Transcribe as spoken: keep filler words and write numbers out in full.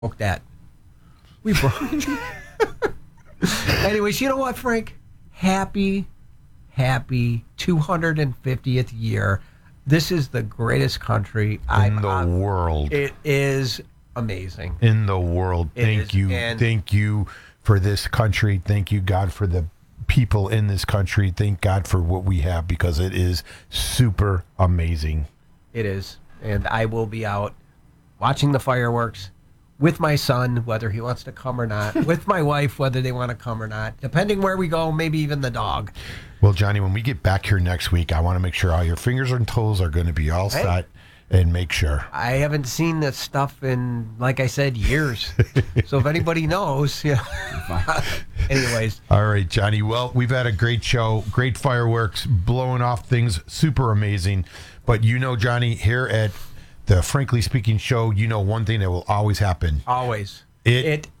broke that. We broke. Anyways, you know what, Frank? Happy, happy two hundred fiftieth year. This is the greatest country in I've, the I've, world. It is amazing. In the world. It Thank is, you. and- Thank you for this country. Thank you, God, for the people in this country. Thank God for what we have, because it is super amazing. It is. And I will be out watching the fireworks with my son, whether he wants to come or not, with my wife, whether they want to come or not, depending where we go, maybe even the dog. Well, Johnny, when we get back here next week, I want to make sure all your fingers and toes are going to be all Hey. set, and make sure. I haven't seen this stuff in, like I said, years. So if anybody knows, you know. Anyways. All right, Johnny. Well, we've had a great show, great fireworks, blowing off things, super amazing. But you know, Johnny, here at the Frankly Speaking show, you know one thing that will always happen. Always. It, It